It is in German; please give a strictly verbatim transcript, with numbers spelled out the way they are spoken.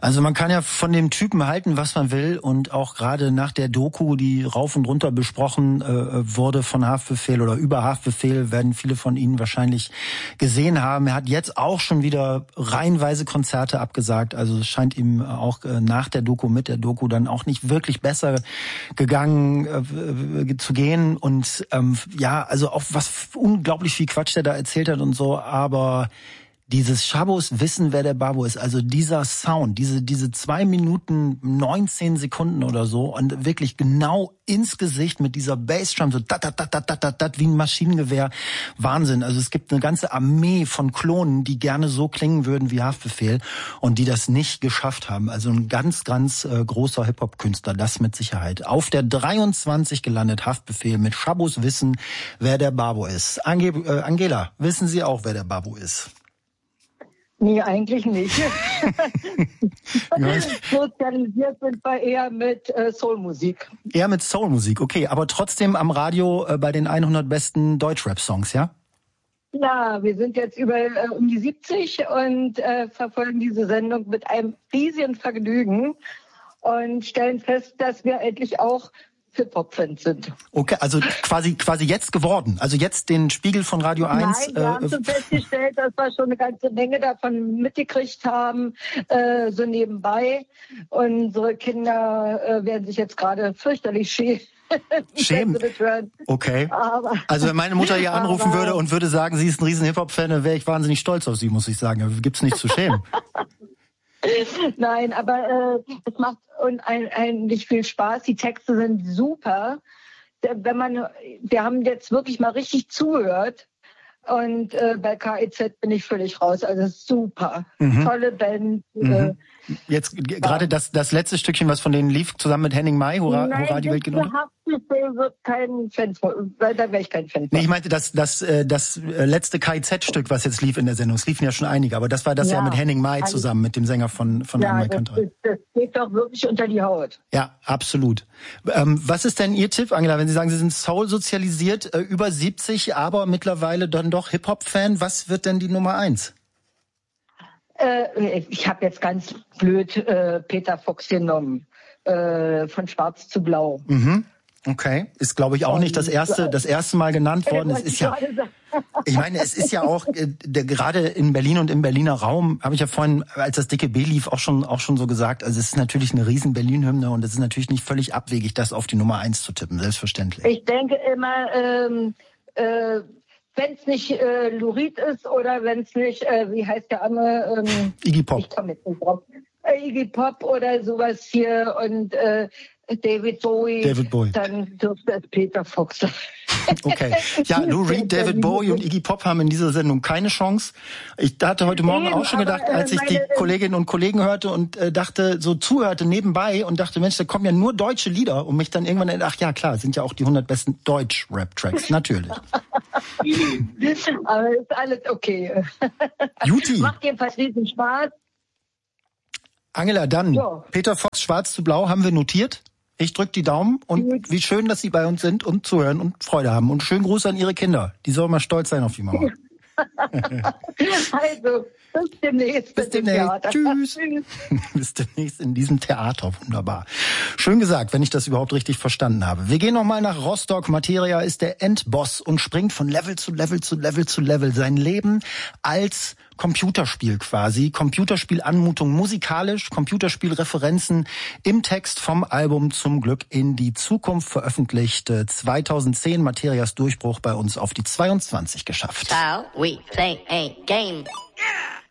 Also man kann ja von dem Typen halten, was man will, und auch gerade nach der Doku, die rauf und runter besprochen äh, wurde von Haftbefehl oder über Haftbefehl, werden viele von Ihnen wahrscheinlich gesehen haben. Er hat jetzt auch schon wieder reihenweise Konzerte abgesagt. Also es scheint ihm auch äh, nach der Doku, mit der Doku dann auch nicht wirklich besser gegangen äh, zu gehen. Und ähm, ja, also auch was unglaublich viel Quatsch der da erzählt hat und so, aber dieses Schabos wissen, wer der Babo ist, also dieser Sound, diese diese zwei Minuten neunzehn Sekunden oder so und wirklich genau ins Gesicht mit dieser Bassdrum, so dat, dat, dat, dat, dat, dat, wie ein Maschinengewehr, Wahnsinn. Also es gibt eine ganze Armee von Klonen, die gerne so klingen würden wie Haftbefehl und die das nicht geschafft haben. Also ein ganz, ganz äh, großer Hip-Hop-Künstler, das mit Sicherheit. Auf der dreiundzwanzig gelandet, Haftbefehl mit Schabos wissen, wer der Babo ist. Ange äh, Angela, wissen Sie auch, wer der Babo ist? Nee, eigentlich nicht. Sozialisiert sind wir eher mit äh, Soulmusik. Eher mit Soulmusik, okay. Aber trotzdem am Radio äh, bei den hundert besten Deutschrap-Songs, ja? Ja, wir sind jetzt über äh, um die siebzig und äh, verfolgen diese Sendung mit einem riesigen Vergnügen und stellen fest, dass wir endlich auch Hip-Hop-Fans sind. Okay, also quasi quasi jetzt geworden. Also jetzt den Spiegel von Radio eins. Nein, wir äh, haben schon festgestellt, dass wir schon eine ganze Menge davon mitgekriegt haben, äh, so nebenbei. Unsere Kinder äh, werden sich jetzt gerade fürchterlich schämen. Schämen? Okay. Aber, also wenn meine Mutter hier anrufen würde und würde sagen, sie ist ein riesen Hip-Hop-Fan, dann wäre ich wahnsinnig stolz auf sie, muss ich sagen. Da gibt's nichts zu schämen. Nein, aber äh, es macht unheimlich viel Spaß. Die Texte sind super. Wenn man, wir haben jetzt wirklich mal richtig zugehört. Und äh, bei K I Z bin ich völlig raus. Also super. Mhm. Tolle Band. Mhm. Äh, Jetzt ja. gerade das das letzte Stückchen, was von denen lief, zusammen mit Henning Mai, Hurra, Nein, Hurra die Welt genug. Haftbefehl wird kein Fan von, weil da wäre ich kein Fan von. Nee, ich meinte das das das letzte K I Z-Stück, was jetzt lief in der Sendung. Es liefen ja schon einige, aber das war das ja, ja mit Henning Mai zusammen, mit dem Sänger von von ja, Einmal Country. Das, das geht doch wirklich unter die Haut. Ja, absolut. Ähm, was ist denn Ihr Tipp, Angela, wenn Sie sagen, Sie sind Soul sozialisiert, äh, über siebzig, aber mittlerweile dann doch Hip-Hop-Fan? Was wird denn die Nummer eins? Äh, ich habe jetzt ganz blöd äh, Peter Fox genommen, äh, von Schwarz zu Blau. Mhm. Okay, ist glaube ich auch Und, nicht das erste das erste Mal genannt worden. Es ist ja, ich meine, es ist ja auch äh, der, gerade in Berlin und im Berliner Raum, habe ich ja vorhin, als das dicke B lief, auch schon auch schon so gesagt. Also es ist natürlich eine riesen Berlin-Hymne und es ist natürlich nicht völlig abwegig, das auf die Nummer eins zu tippen, selbstverständlich. Ich denke immer, ähm, äh, wenn es nicht äh, Lurid ist oder wenn es nicht, äh, wie heißt der andere? Ähm, Iggy Pop. Ich komme jetzt nicht drauf. Äh, Iggy Pop oder sowas hier und äh, David Bowie. David Bowie. Dann dürfte es Peter Fox sein. Okay. Ja, Lou Reed, David Bowie und Iggy Pop haben in dieser Sendung keine Chance. Ich hatte heute Morgen Eben, auch schon gedacht, aber, äh, als ich meine, die Kolleginnen und Kollegen hörte und äh, dachte, so zuhörte nebenbei und dachte, Mensch, da kommen ja nur deutsche Lieder und mich dann irgendwann, ach ja, klar, sind ja auch die hundert besten Deutsch-Rap-Tracks, natürlich. Aber ist alles okay. Juti. Macht jedenfalls riesen Spaß. Angela, dann, ja. Peter Fox, Schwarz zu Blau, haben wir notiert. Ich drücke die Daumen und wie schön, dass Sie bei uns sind und zuhören und Freude haben. Und schönen Gruß an Ihre Kinder. Die sollen mal stolz sein auf die Mama. Also, bis demnächst. Bis demnächst. Tschüss. Bis demnächst in diesem Theater. Wunderbar. Schön gesagt, wenn ich das überhaupt richtig verstanden habe. Wir gehen nochmal nach Rostock. Materia ist der Endboss und springt von Level zu Level zu Level zu Level. Sein Leben als Computerspiel quasi. Computerspielanmutung musikalisch, Computerspielreferenzen im Text vom Album Zum Glück in die Zukunft veröffentlicht. zweitausendzehn Materias Durchbruch bei uns auf die zweiundzwanzig geschafft. Shall we play a game?